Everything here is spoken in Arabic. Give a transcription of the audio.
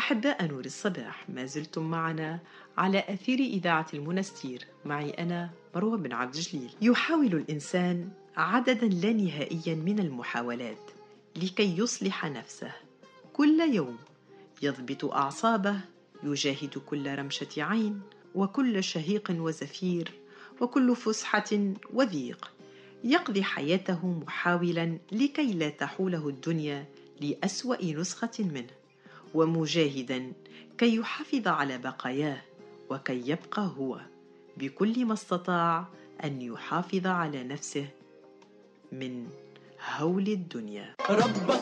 أحباء نور الصباح، ما زلتم معنا على أثير إذاعة المنستير. معي أنا مروة بن عبد الجليل. يحاول الإنسان عددا لا نهائيا من المحاولات لكي يصلح نفسه. كل يوم يضبط أعصابه، يجاهد كل رمشة عين وكل شهيق وزفير وكل فسحة وضيق. يقضي حياته محاولا لكي لا تحوله الدنيا لأسوأ نسخة منه، ومجاهدا كي يحافظ على بقاياه وكي يبقى هو بكل ما استطاع أن يحافظ على نفسه من هول الدنيا.